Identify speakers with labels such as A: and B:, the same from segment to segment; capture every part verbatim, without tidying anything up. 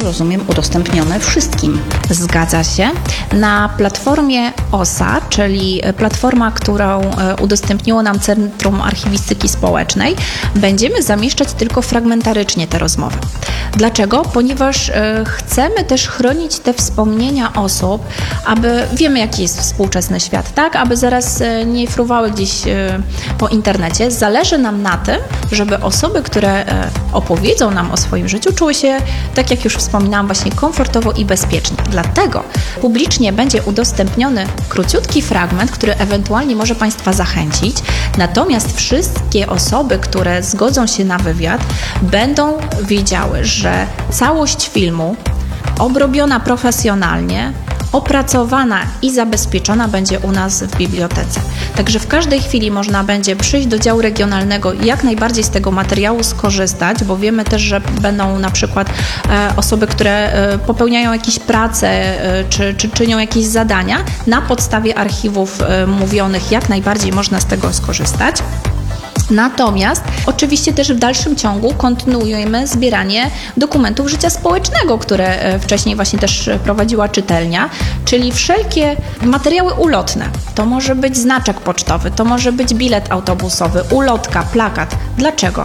A: rozumiem, udostępnione wszystkim.
B: Zgadza się. Na platformie O S A, czyli platforma, którą udostępniło nam Centrum Archiwistyki Społecznej, będziemy zamieszczać tylko fragmentarycznie te rozmowy. Dlaczego? Ponieważ chcemy też chronić te wspomnienia osób, aby wiemy, jaki jest współczesny świat, tak? Aby zaraz nie fruwały gdzieś po internecie. Zależy nam na tym, żeby osoby, które opowiedzą nam o swoim życiu, czuły się, tak jak już wspominałam, właśnie komfortowo i bezpiecznie. Dlatego publicznie będzie udostępniony króciutki fragment, który ewentualnie może Państwa zachęcić. Natomiast wszystkie osoby, które zgodzą się na wywiad, będą wiedziały, że całość filmu obrobiona profesjonalnie, opracowana i zabezpieczona będzie u nas w bibliotece. Także w każdej chwili można będzie przyjść do działu regionalnego i jak najbardziej z tego materiału skorzystać, bo wiemy też, że będą na przykład e, osoby, które e, popełniają jakieś prace e, czy, czy czynią jakieś zadania. Na podstawie archiwów e, mówionych jak najbardziej można z tego skorzystać. Natomiast oczywiście też w dalszym ciągu kontynuujemy zbieranie dokumentów życia społecznego, które wcześniej właśnie też prowadziła czytelnia, czyli wszelkie materiały ulotne. To może być znaczek pocztowy, to może być bilet autobusowy, ulotka, plakat. Dlaczego?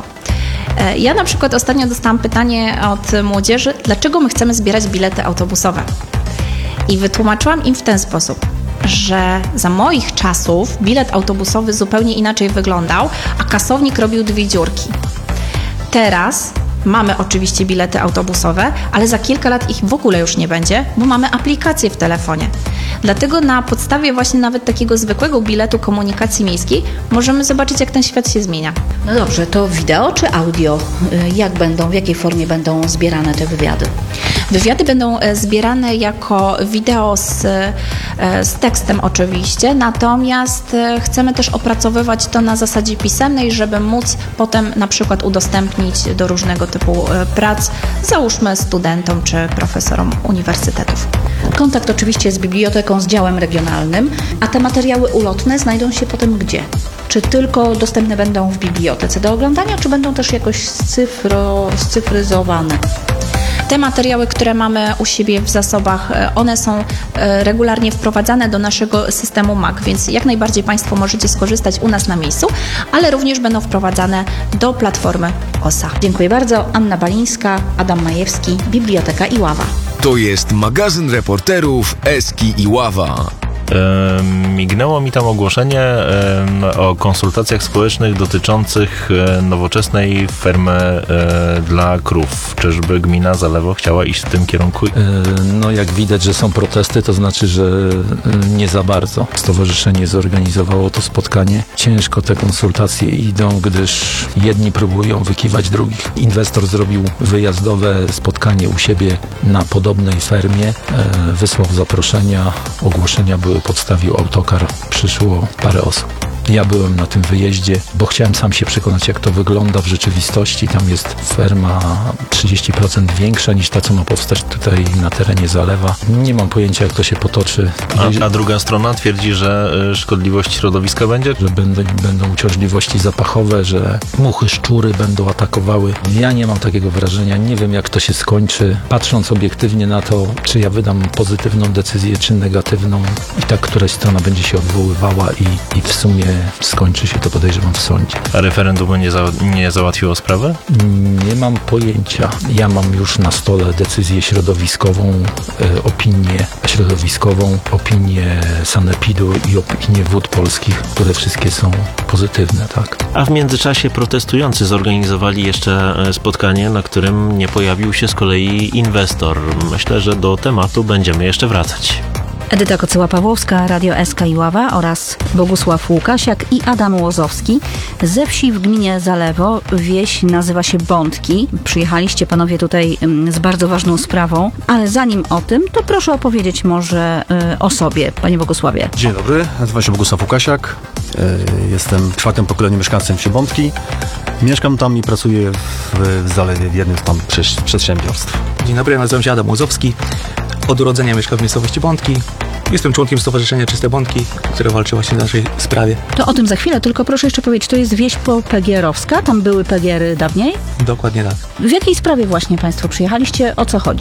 B: Ja na przykład ostatnio dostałam pytanie od młodzieży, dlaczego my chcemy zbierać bilety autobusowe? I wytłumaczyłam im w ten sposób, że za moich czasów bilet autobusowy zupełnie inaczej wyglądał, a kasownik robił dwie dziurki. Teraz mamy oczywiście bilety autobusowe, ale za kilka lat ich w ogóle już nie będzie, bo mamy aplikację w telefonie. Dlatego na podstawie właśnie nawet takiego zwykłego biletu komunikacji miejskiej możemy zobaczyć, jak ten świat się zmienia.
A: No dobrze, to wideo czy audio? Jak będą, w jakiej formie będą zbierane te wywiady?
B: Wywiady będą zbierane jako wideo z, z tekstem oczywiście, natomiast chcemy też opracowywać to na zasadzie pisemnej, żeby móc potem na przykład udostępnić do różnego typu prac, załóżmy studentom czy profesorom uniwersytetów.
A: Kontakt oczywiście z biblioteką, z działem regionalnym, a te materiały ulotne znajdą się potem gdzie? Czy tylko dostępne będą w bibliotece do oglądania, czy będą też jakoś scyfro, scyfryzowane?
B: Te materiały, które mamy u siebie w zasobach, one są regularnie wprowadzane do naszego systemu M A C, więc jak najbardziej Państwo możecie skorzystać u nas na miejscu, ale również będą wprowadzane do platformy O S A.
A: Dziękuję bardzo. Anna Balińska, Adam Majewski, Biblioteka Iława.
C: To jest magazyn reporterów Eski Iława.
D: Mignęło mi tam ogłoszenie o konsultacjach społecznych dotyczących nowoczesnej fermy dla krów. Czyżby gmina Zalewo chciała iść w tym kierunku?
E: No jak widać, że są protesty, to znaczy, że nie za bardzo. Stowarzyszenie zorganizowało to spotkanie. Ciężko te konsultacje idą, gdyż jedni próbują wykiwać drugich. Inwestor zrobił wyjazdowe spotkanie u siebie na podobnej fermie. Wysłał zaproszenia, ogłoszenia były, podstawił autokar, przyszło parę osób. Ja byłem na tym wyjeździe, bo chciałem sam się przekonać, jak to wygląda w rzeczywistości. Tam jest ferma trzydzieści procent większa niż ta, co ma powstać tutaj na terenie Zalewa. Nie mam pojęcia, jak to się potoczy.
D: A, a druga strona twierdzi, że szkodliwość środowiska będzie?
E: Że będą, będą uciążliwości zapachowe, że muchy, szczury będą atakowały. Ja nie mam takiego wrażenia. Nie wiem, jak to się skończy. Patrząc obiektywnie na to, czy ja wydam pozytywną decyzję, czy negatywną, i tak któraś strona będzie się odwoływała i, i w sumie skończy się to, podejrzewam, w sądzie.
D: A referendum nie, za, nie załatwiło sprawy?
E: Nie mam pojęcia. Ja mam już na stole decyzję środowiskową, e, opinię środowiskową, opinię sanepidu i opinię Wód Polskich, które wszystkie są pozytywne, tak.
D: A w międzyczasie protestujący zorganizowali jeszcze spotkanie, na którym nie pojawił się z kolei inwestor. Myślę, że do tematu będziemy jeszcze wracać.
A: Edyta Kocyła-Pawłowska, Radio S K Iława oraz Bogusław Łukasiak i Adam Łozowski ze wsi w gminie Zalewo. Wieś nazywa się Bątki. Przyjechaliście panowie tutaj z bardzo ważną sprawą, ale zanim o tym, to proszę opowiedzieć może o sobie, panie Bogusławie.
F: Dzień dobry, nazywam się Bogusław Łukasiak. Jestem czwartym pokoleniem mieszkańcem wsi Bątki. Mieszkam tam i pracuję w, w Zalewie w jednym z tam przedsiębiorstw.
G: Dzień dobry, nazywam się Adam Łozowski. Od urodzenia mieszkam w miejscowości Bątki. Jestem członkiem Stowarzyszenia Czyste Bątki, które walczy właśnie w naszej sprawie.
A: To o tym za chwilę, tylko proszę jeszcze powiedzieć, to jest wieś popegierowska? Tam były pegiery dawniej?
G: Dokładnie tak.
A: W jakiej sprawie właśnie państwo przyjechaliście? O co chodzi?